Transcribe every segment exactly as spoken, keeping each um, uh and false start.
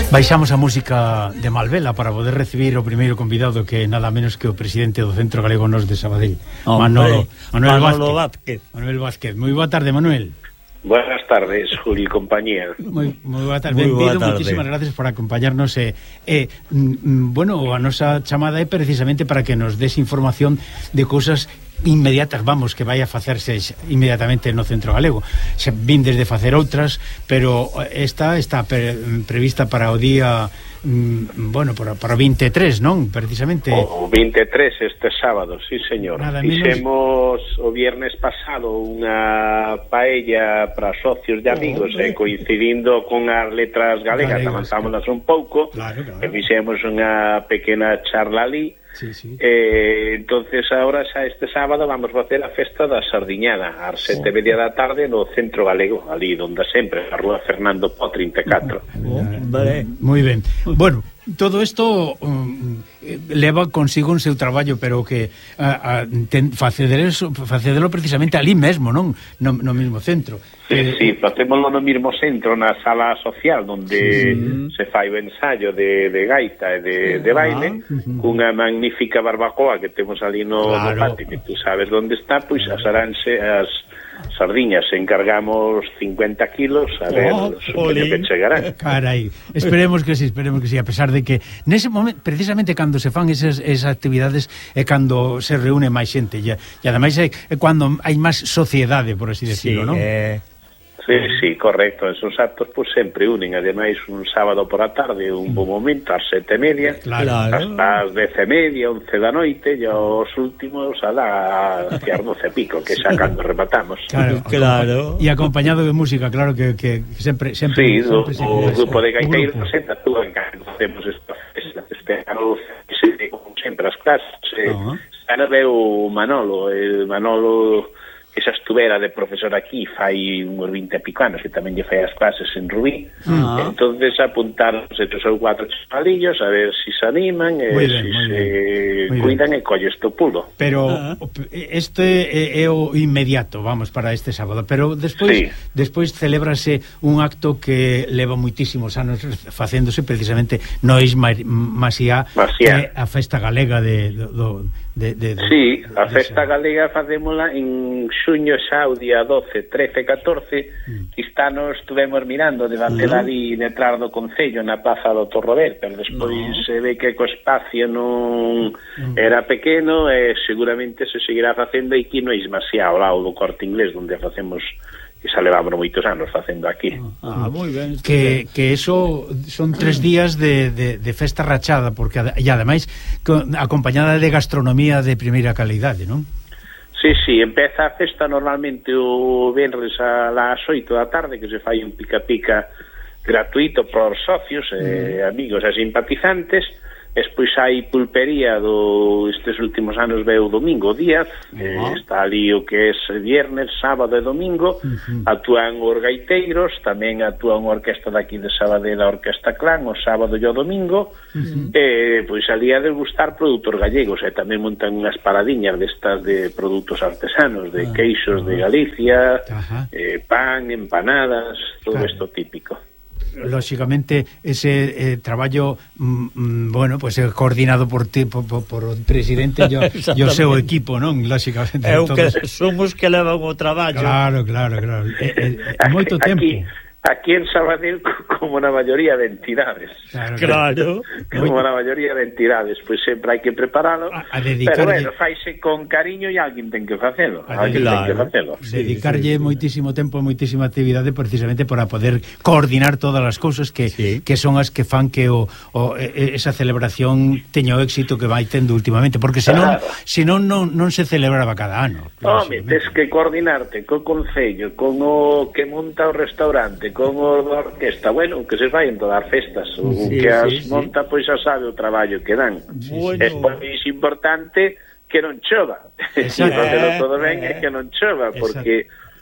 Baixamos a música de Malvela para poder recibir o primeiro convidado, que nada menos que o presidente do Centro Galego Nos de Sabadell, Manolo, Manuel, Manolo Vázquez. Vázquez. Manuel Vázquez. Moi boa tarde, Manuel. Buenas tardes, Juli, compañía. Moi, moi boa tarde. Benvido, moitísimas gracias por acompañarnos. E, eh, mm, bueno, a nosa chamada é precisamente para que nos des información de cousas inmediatas, vamos, que vai a facerse inmediatamente no Centro Galego. Se vindes de facer outras, pero esta está pre, prevista para o día mm, bueno, para, para o veintitrés, non? Precisamente o veintitrés este sábado, sí señor. Fixemos menos... o viernes pasado unha paella para socios de amigos, oh, eh, coincidindo con as letras galegas, avanzámonos un pouco, claro, claro. E fixemos unha pequena charla ali. Sí, sí. Eh, entonces ahora xa este sábado vamos facer a festa da sardiñada ás sete e media da tarde no Centro Galego, ali donde sempre, a rúa Fernando Po trinta e catro. Oh, vale. Moi ben. Bueno, todo isto um, leva consigo un seu traballo, pero que a, a, ten, facedelo, facedelo precisamente ali mesmo, non? No, no mesmo centro. Sí, eh, sí, facémoslo no mesmo centro, na sala social, onde sí, se fai o ensayo de, de gaita e de, de baile, ah, uh-huh, cunha magnífica barbacoa que temos ali no, claro, no patio, que tú sabes onde está, pois as aranse as sardiñas, encargamos cincuenta kilos, a ver, oh, supoño que chegarán. Carai, esperemos que sí, esperemos que sí, a pesar de que nese momento, precisamente cando se fan esas, esas actividades é cando se reúne máis xente, e, e ademais é, é cando hai máis sociedade, por así decirlo, sí, non? Eh... Sí, sí, correcto, esos actos pues sempre unen, ademais un sábado por a tarde, un bo momento, ás sete e media, claro, hasta as dez e media, once da noite, e os últimos a la hacia as doce e pico, que xa cando rematamos. Claro, claro. E acompañado de música, claro, que, que sempre... sempre sí, sempre o, o grupo de gaiteiros sempre actúan cando facemos esta festa, este ano, como sempre, as clases, eh, uh-huh, xa veu Manolo, el Manolo... que xa estuvera de profesor aquí fai uns vinte e pico anos, que tamén lle fai as clases en Rubí. Uh-huh. Entonces apuntaron tres ou cuatro chavalillos a ver si se animan e bien, si se bien, cuidan bien, e colle este pulo. Pero uh-huh, este é o inmediato, vamos, para este sábado, pero despois sí, despois celébrase un acto que leva moitísimos anos facéndose precisamente no Isma Masía, que é a festa galega de, do, de, de, de sí, a festa de galega facémola en xuño xa, o día doce, trece e catorce, mm, está nos estuvemos mirando de bater uh-huh, ali detrás do Concello na Plaza do Torrover, pero despois no, se ve que o espacio non uh-huh, era pequeno e seguramente se seguirá facendo aquí no Ismasía, ao lado do Corte Inglés, onde facemos, que xa levamos moitos anos facendo aquí. Ah, ah, moi ben. Que, que eso son tres días de, de, de festa rachada, porque e ademais acompañada de gastronomía de primeira calidade, non? Sí, sí, empeza a festa normalmente o venres a las oito da tarde, que se fai un pica-pica gratuito para os socios, eh, mm, amigos e simpatizantes. Despois hai pulpería do estes últimos anos veu domingo Díaz, uh-huh, eh, está ali o que é viernes, sábado e domingo, uh-huh, actúan os gaiteiros, tamén actúan a orquesta daqui de Sabadell, a Orquesta Clan, o sábado e o domingo, uh-huh, e pois ali a degustar produtos gallegos, e tamén montan unhas paradiñas destas de produtos artesanos, de queixos uh-huh, de Galicia, uh-huh, eh, pan, empanadas, todo isto, claro, típico. Lóxicamente ese eh, traballo mm, bueno, pues é coordinado por ti, por, por, por o presidente e o seu equipo, non? Lóxicamente. É o que somos que levan o traballo. Claro, claro, claro. É, é, é moito tempo. Aquí, aquí en Sabadell, como na maioría de entidades. Claro, claro. Como na maioría de entidades, pois pues sempre hai que preparalo. A, a dedicarlle... Pero bueno, faise con cariño e alguén ten que facelo. Alguén claro, ten que facelo. Dedicarlle sí, sí, moitísimo tempo, moitísima actividade precisamente para poder coordinar todas as cousas que, sí, que son as que fan que o, o, esa celebración teña o éxito que vai tendo últimamente, porque senón, claro, senón non, non se celebraba cada ano. Home, tens que coordinarte co Concello, con o que monta o restaurante, con o da orquesta, bueno, que se fai en todas as festas, o sí, que as sí, monta, sí, pois xa sabe o traballo que dan. Bueno. É pois importante que non chova. Se facelo todo ben é que non chova, porque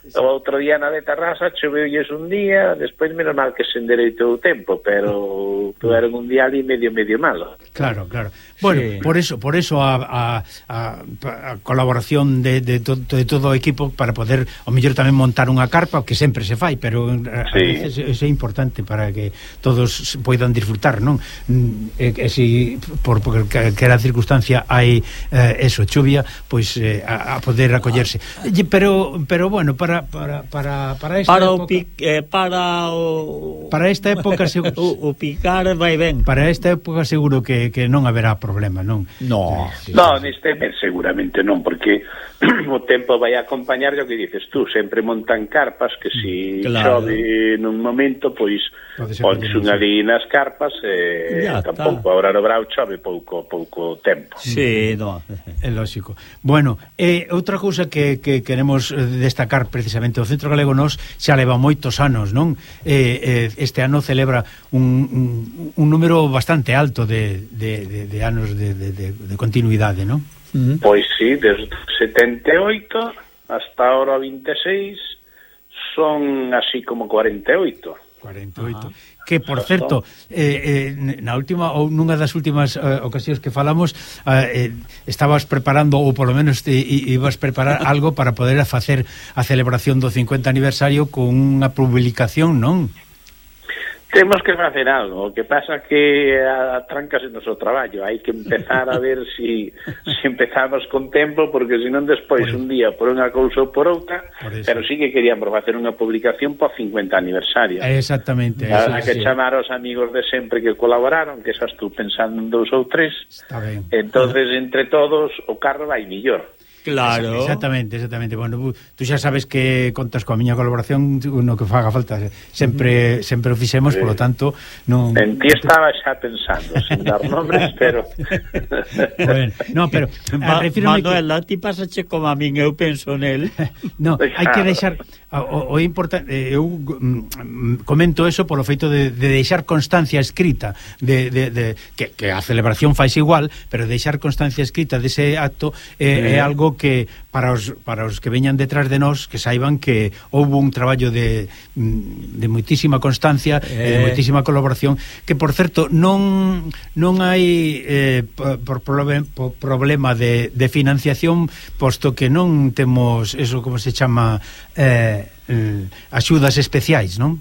o outro día na de Tarrasa choveulles un día, despois menos mal que se endereitou o tempo, pero tuveron un día ali medio medio malo. Claro, claro. Bueno, sí. por eso por eso a, a, a, a colaboración de, de, to, de todo o equipo para poder, o mellor tamén montar unha carpa, que sempre se fai, pero a sí. veces é importante para que todos poidan disfrutar, non? E, e si por, por que, que era circunstancia hai eh, eso, chuvia, pois eh, a, a poder acollerse. Pero pero bueno, para para para para esta para época, o pic, eh, para o para esta época seguro, o, o picar vai ben. Para esta época seguro que, que non haberá problema, non? No, sí, no, neste mes seguramente non, porque o tempo vai acompañar o que dices tú, sempre montan carpas que si claro. chove nun momento, pois ponse unha ali nas carpas e eh, tampouco, agora no brao chove pouco pouco tempo. Sí, no. É lógico. Bueno, eh, outra cousa que, que queremos destacar precisamente, o Centro Galego Nós xa leva moitos anos, non? Eh, eh, este ano celebra un, un, un número bastante alto de, de, de, de anos de, de, de, de continuidade, non? Uh-huh. Pois sí, desde setenta e oito hasta ahora vinte e seis son así como cuarenta e oito. cuarenta e oito. Ah. Que, por certo, eh, eh, na última ou nunha das últimas eh, ocasións que falamos, eh, estabas preparando, ou polo menos te, ibas preparar algo para poder facer a celebración do cincuenta aniversario con unha publicación, non? Temos que facer algo, o que pasa que a, a trancas en noso traballo, hai que empezar a ver si, si empezamos con tempo, porque senón despois un día por unha cousa ou por outra, por pero sí que queríamos facer unha publicación para o cincuenta aniversario. Exactamente. Para que sí. chamar aos amigos de sempre que colaboraron, que xa estou pensando en dous ou tres, está ben. Entonces entre todos o carro vai millor. Claro. Exactamente, exactamente. Bueno, tú xa sabes que contas coa miña colaboración no que faga falta. Sempre uh-huh. sempre o fixemos, sí. Por lo tanto, non. En ti estaba xa pensando, sin dar nombres, pero bueno, no, pero Ma, Manuel, que... a ti pasache como a min, eu penso nel. No, hai que deixar o, o importante, eu mm, comento eso polo feito de, de deixar constancia escrita de, de, de que, que a celebración faise igual, pero deixar constancia escrita dese acto eh, é algo que para os, para os que veñan detrás de nós que saiban que houve un traballo de, de moitísima constancia eh. e de moitísima colaboración, que por certo non non hai eh, por, por problema de, de financiación, posto que non temos eso, como se chama, eh, eh, axudas especiais, non?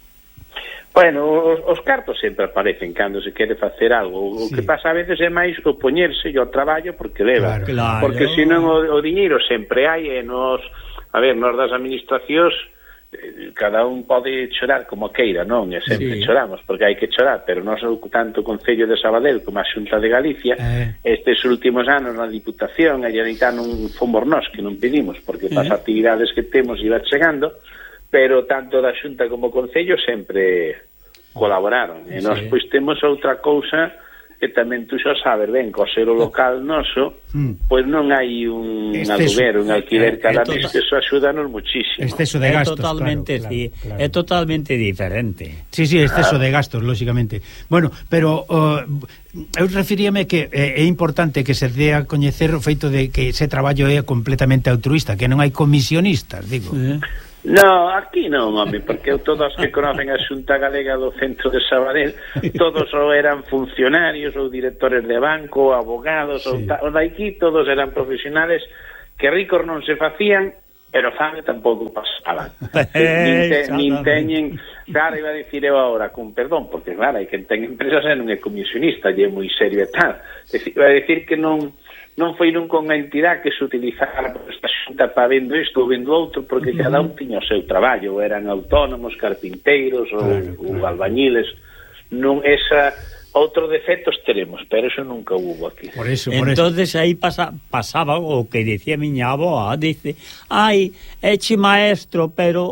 Bueno, os, os cartos sempre aparecen cando se quere facer algo. O sí. que pasa a veces é máis o poñerse ao traballo porque leva. Claro, claro. Porque senón o, o diñeiro sempre hai e nos, a ver, nos das administracións eh, cada un pode chorar como queira, non? E sempre sí. choramos porque hai que chorar, pero non tanto o Concello de Sabadell como a Xunta de Galicia eh. estes últimos anos na Diputación a Llanita non fomos nós que non pedimos porque eh. as actividades que temos iba chegando, pero tanto da Xunta como o Concello sempre colaboraron. E nós, pois, temos outra cousa que tamén tú xa sabes ben, co ser o local noso, mm. pois non hai un aluguer, un alquiler cada mes, que eso axúdanos muchísimo. Exceso de gastos, é totalmente, claro, sí, claro, claro. É totalmente diferente. Sí, sí, exceso claro. de gastos, lógicamente. Bueno, pero uh, eu referíame que é importante que se dé a coñecer o feito de que ese traballo é completamente altruista, que non hai comisionistas, digo. Sí. No, aquí non, home, porque todos que conocen a Xunta Galega do Centro de Sabadell, todos ou eran funcionarios ou directores de banco, abogados, sí. ou, ta, ou daqui todos eran profesionales que ricos non se facían, pero fame tampouco pasaban. nin, te, nin teñen, claro, iba a dicir eu agora, con perdón, porque claro, hai que ten empresas e non é comisionista, e é moi serio e tal. Iba a dicir que non non foi nunca unha entidade que se utilizara esta xunta para vendo isto ou vendo outro, porque uh-huh. cada un tiña o seu traballo, eran autónomos, carpinteiros ou, claro, ou claro. albañiles. Non, esa outros defectos teremos, pero eso nunca hubo aquí. Por eso, por entonces eso. aí pasa, pasaba o que dicía miña avoa, dice, ai, eche maestro, pero eh,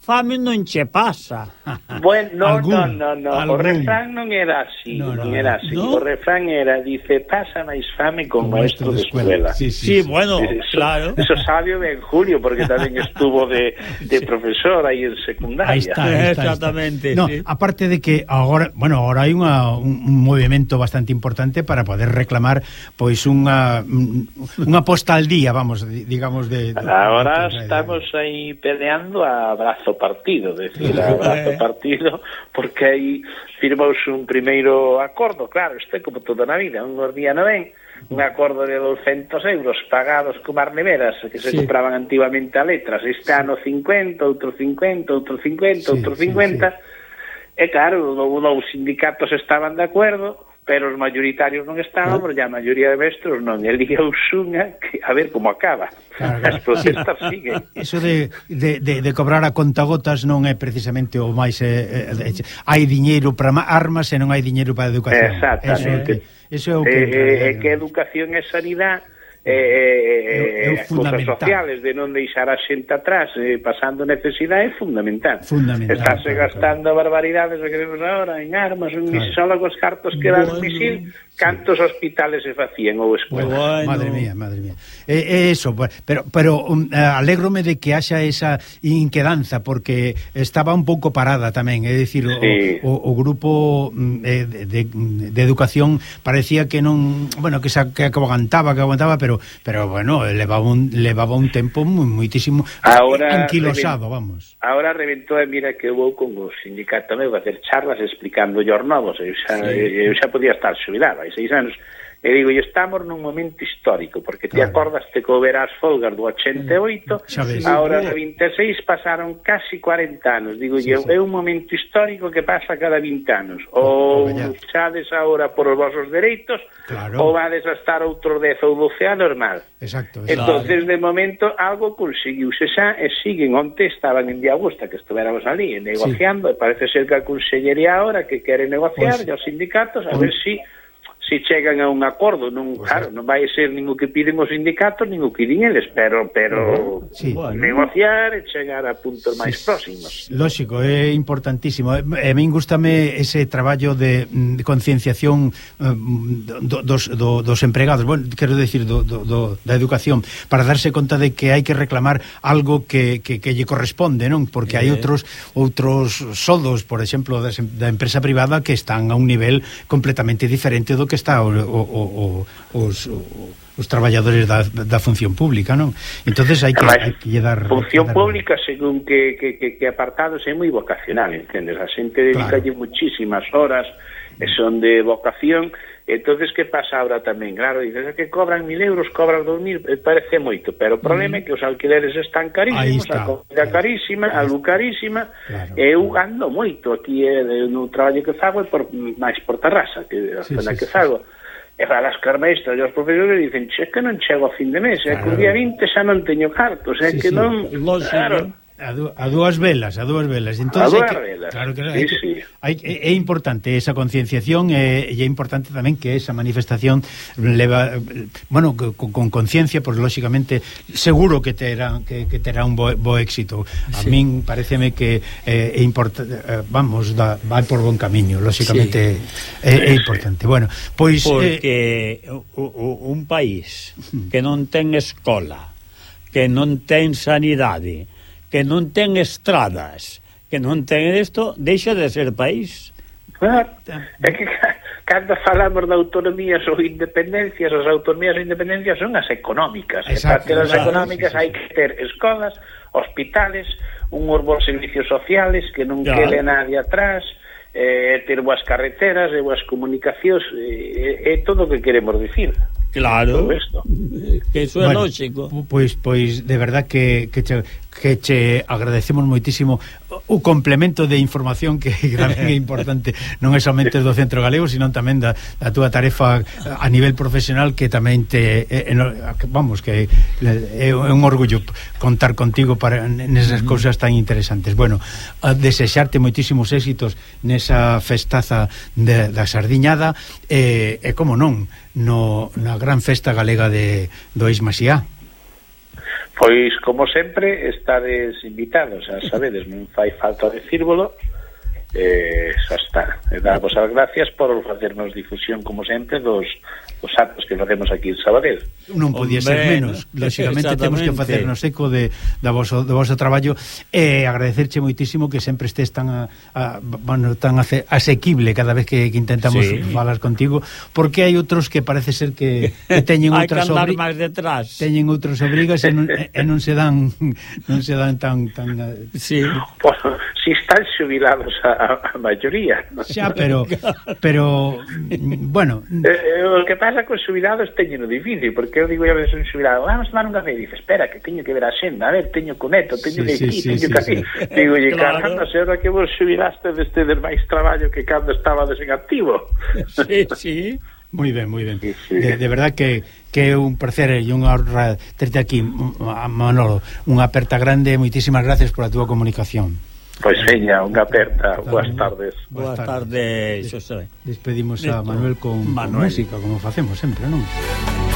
fame non che pasa. Bueno, no, no, no, no. O refrán non era así, no, non no, era así. ¿no? O refrán era, dice, pasa máis fame con maestro de escuela. Sí, sí, sí, bueno, eso, claro. Eso sabio ben Julio, porque tamén estuvo de, de profesor aí en secundaria. Aí está, aí está, exactamente. No, sí. aparte de que agora, bueno, agora hai unha, un, un movimento bastante importante para poder reclamar pois unha unha posta al día, vamos, digamos de, de Ahora de, de, estamos aí peleando a brazo partido, decir, a brazo partido, porque aí firmouse un primeiro acordo, claro, isto é como toda na vida, un día non ven, un acordo de douscentos euros pagados como as neveras que se sí. compraban antigamente a letras, este ano cincuenta, outro cincuenta, outro cincuenta, sí, outro cincuenta, sí, sí. E claro, os sindicatos estaban de acordo, pero os mayoritarios non estaban, porque a maioría de mestros non, e lía unha que a ver como acaba. Claro, claro. As protestas sí. siguen. Eso de, de, de, de cobrar a contagotas non é precisamente o máis eh, eh, hai diñeiro para armas e non hai diñeiro para educación. Exactamente. Eso é o que, eh, eh, eh, que educación e sanidade eh, eh, cousas sociales de non deixar a xente atrás eh, pasando necesidade é fundamental, fundamental estáse claro, gastando claro. barbaridades que queremos agora en armas, en claro. solo os cartos que dan bueno, misil, cantos sí. hospitales se facían ou escuelas. Bueno. Madre mía, madre mía. Eh, eso, pero pero um, alégrome de que haxa esa inquedanza porque estaba un pouco parada tamén, é dicir, sí. o, o, o grupo eh, de, de, de educación parecía que non, bueno, que, sa, que aguantaba, que aguantaba, pero pero bueno, levaba un levaba un tempo moitísimo anquilosado, vamos. Ahora reventou e mira que vou con o sindicato meu a facer charlas explicando os novos, eu xa, sí. eu xa podía estar xubilado hai seis anos, e digo, e estamos nun momento histórico, porque te claro. acordaste que houve as folgas do ochenta e oito, agora no vinte e seis pasaron casi cuarenta anos, digo, sí, sí. é un momento histórico que pasa cada vinte anos, ou luchades agora por os vosos dereitos, claro. ou vades a estar outros dez ou doce anos mal. Exacto, entonces de momento algo conseguiuse xa, e siguen, onte estaban en Día Augusta, que estuéramos ali negociando, sí. e parece ser que a Consellería ahora que quere negociar, pues, e os sindicatos, a pues, ver si si chegan a un acordo, non, pues, claro, non vai ser nin o que piden os sindicatos, nin o que piden eles, pero pero sí. negociar e chegar a puntos sí. máis próximos. Lógico, é importantísimo. E a min gustame ese traballo de, de concienciación do, dos, do, dos empregados, bueno, quero decir, do, do, do, da educación, para darse conta de que hai que reclamar algo que, que, que lle corresponde, non? Porque eh. hai outros outros soldos, por exemplo, da, da empresa privada que están a un nivel completamente diferente do que está o, o, o, os, os traballadores da, da función pública, non? Entonces hai que, hai que dar función dar... pública según que, que, que, que apartados é moi vocacional, entendes? A xente dedicalle claro. muchísimas horas e son de vocación. Entonces que pasa ahora tamén? Claro, dices que cobran mil euros, cobran dos mil, parece moito, pero o problema mm. é que os alquileres están carísimos, a comida carísima, a luz carísima, claro. e eu ando moito aquí eh, no traballo que fago, por, máis por terraza, que a sí, zona sí, que fago. E para as carmestras e os profesores dicen, che, que non chego a fin de mes, claro. é que o día vinte xa non teño cartos, é sí, que sí. non... Claro. A, du, a dúas velas, a dúas velas. Entonces, a dúas velas. Claro que, sí, sí. Hai, é importante esa concienciación e, e é importante tamén que esa manifestación leva, bueno, con, con conciencia, pois lógicamente seguro que terá que, que terá un bo, bo éxito. A sí. min pareceme que eh, é importante, eh, vamos, da, vai por bon camiño, lógicamente sí. é, é importante. Bueno, pois porque eh, un país que non ten escola, que non ten sanidade, que non ten estradas, que non ten isto, deixa de ser país. Claro, é que cando falamos de autonomías ou independencias, as autonomías ou independencias son as económicas. Exacto, e para ter as claro, económicas sí, sí. hai que ter escolas, hospitales, unhos bons servicios sociales que non claro. quede nadie atrás, eh, ter boas carreteras e boas comunicacións, é eh, eh, todo o que queremos dicir. Claro, que eso é bueno, lógico. Pois, pois de verdad que, que, che, que che agradecemos moitísimo o complemento de información que tamén é importante, non é somente do Centro Galego, sino tamén da, da túa tarefa a nivel profesional, que tamén te eh, vamos, que é un orgullo contar contigo para nesas cousas tan interesantes. Bueno, a desexarte moitísimos éxitos nesa festaza de, da Sardiñada e, e como non, no, na gran festa galega de do Ismaxiá. Pois, como sempre, estades invitados, a sabedes, non fai falta decírvolo, eh, xa está. E damos as gracias por facernos difusión, como sempre, dos, dos actos que facemos aquí en Sabadell. Non podía ser menos, lógicamente temos que facernos eco de, de vosso, do vosso traballo e agradecerche moitísimo que sempre estés tan a, a, bueno, tan ace, asequible cada vez que, que intentamos sí. falar contigo, porque hai outros que parece ser que, que teñen outras obri- máis detrás. teñen outras obrigas e non, e non se dan non se dan tan tan sí. Bueno, si están xubilados a, a maioría. Xa, pero pero bueno, eh, o que pasa con xubilados teñen o difícil, porque eu digo, a veces un xubilado, vamos a tomar un café, e dice, espera, que teño que ver a xenda, a ver, teño coneto, teño sí, que sí, aquí, sí, teño sí, que aquí. sí. Digo, e claro. caramba, se ahora que vos xubilaste deste del máis traballo que cando estabades en activo. Sí, sí. Moi ben, moi ben. Sí, sí. De, de verdad que, que é un placer e unha honra terte aquí, Manolo. Unha aperta grande, moitísimas gracias por a túa comunicación. Pois veña, unha aperta. Boas tardes. Boas tardes, Xosé. Despedimos a Manuel con, con música, como facemos sempre, non?